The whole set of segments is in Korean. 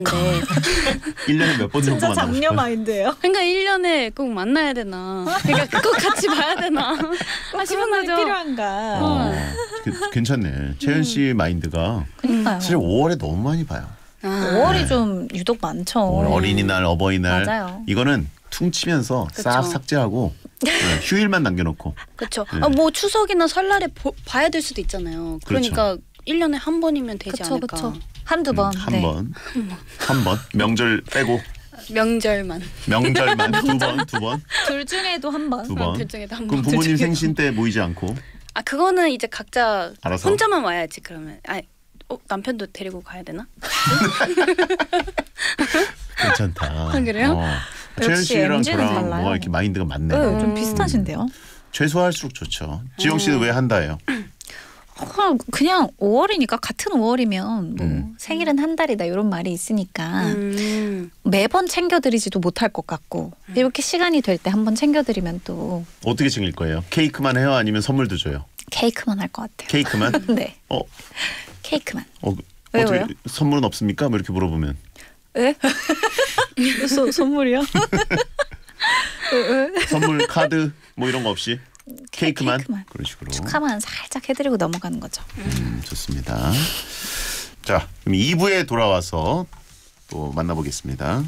네. 1년에 몇 번 정도 진짜 만나고 장녀 싶어요? 마인드예요. 그러니까 1년에 꼭 만나야 되나? 그러니까 꼭 같이 봐야 되나? 그런 말이 거죠. 필요한가? 괜찮네. 채연 씨 마인드가 그러니까요. 사실 5월에 너무 많이 봐요. 5월이 좀 유독 많죠. 5월 어린이날, 어버이날 맞아요. 이거는 퉁치면서 싹 그쵸. 삭제하고 휴일만 남겨놓고 그렇죠. 네. 뭐 추석이나 설날에 봐야 될 수도 있잖아요. 그러니까 1년에 한 번이면 되지 그쵸, 않을까. 그쵸. 한두 번. 한 번, 한 번 명절 빼고 명절만. 명절만 두 번. 둘 중에도 한 번. 두 번. 둘 중에도 한 그럼 번. 부모님 생신 때 모이지 않고 아 그거는 이제 각자 알아서? 혼자만 와야지 그러면. 남편도 데리고 가야 되나? 괜찮다. 그래요? 채연 역시 씨랑 MZ 는 저랑 달라요. 뭐가 이렇게 마인드가 맞네. 네, 좀 비슷하신데요. 최소할수록 좋죠. 지영 씨는 왜 한다예요? 그냥 5월이니까 같은 5월이면 뭐 생일은 한 달이다 이런 말이 있으니까 매번 챙겨드리지도 못할 것 같고 이렇게 시간이 될 때 한번 챙겨드리면 또 어떻게 챙길 거예요? 케이크만 해요? 아니면 선물도 줘요? 케이크만 할 것 같아요. 케이크만? 네. 케이크만. 어떻게 왜요? 선물은 없습니까? 뭐 이렇게 물어보면 에? 선물이요? 선물 카드 뭐 이런 거 없이 케이크만? 케이크만. 그런 식으로. 축하만 살짝 해드리고 넘어가는 거죠. 좋습니다. 자, 그럼 2부에 돌아와서 또 만나보겠습니다.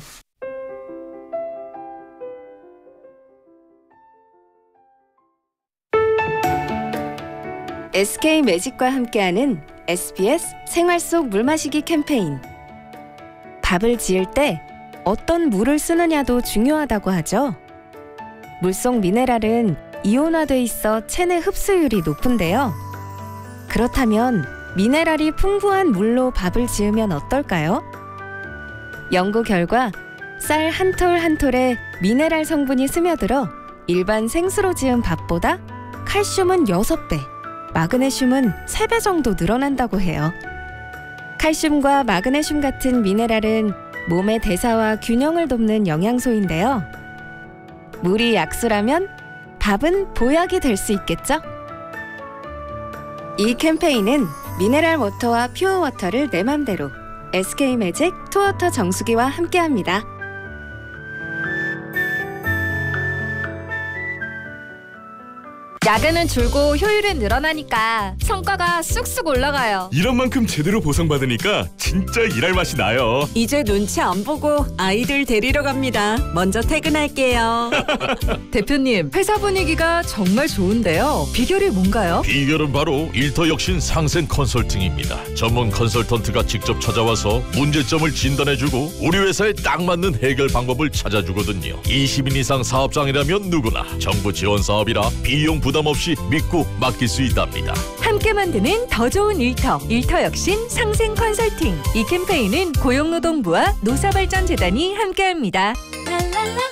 SK매직과 함께하는 SBS 생활 속 물마시기 캠페인. 밥을 지을 때 어떤 물을 쓰느냐도 중요하다고 하죠. 물속 미네랄은 이온화돼 있어 체내 흡수율이 높은데요. 그렇다면 미네랄이 풍부한 물로 밥을 지으면 어떨까요? 연구 결과 쌀 한 톨 한 톨에 미네랄 성분이 스며들어 일반 생수로 지은 밥보다 칼슘은 6배, 마그네슘은 3배 정도 늘어난다고 해요. 칼슘과 마그네슘 같은 미네랄은 몸의 대사와 균형을 돕는 영양소인데요. 물이 약수라면 밥은 보약이 될 수 있겠죠? 이 캠페인은 미네랄 워터와 퓨어 워터를 내 맘대로 SK매직 투워터 정수기와 함께합니다. 야근은 줄고 효율은 늘어나니까 성과가 쑥쑥 올라가요. 이런 만큼 제대로 보상받으니까 진짜 일할 맛이 나요. 이제 눈치 안 보고 아이들 데리러 갑니다. 먼저 퇴근할게요. 대표님, 회사 분위기가 정말 좋은데요. 비결이 뭔가요? 비결은 바로 일터혁신 상생 컨설팅입니다. 전문 컨설턴트가 직접 찾아와서 문제점을 진단해주고 우리 회사에 딱 맞는 해결 방법을 찾아주거든요. 20인 이상 사업장이라면 누구나 정부 지원 사업이라 비용 부담 없이 믿고 맡길 수 있답니다. 함께 만드는 더 좋은 일터혁신 상생 컨설팅. 이 캠페인은 고용노동부와 노사발전재단이 함께합니다. 랄랄라